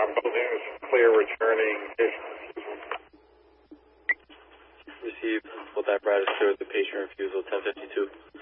building is clear returning patient refusal. Receive full apparatus clear with the patient refusal 1052.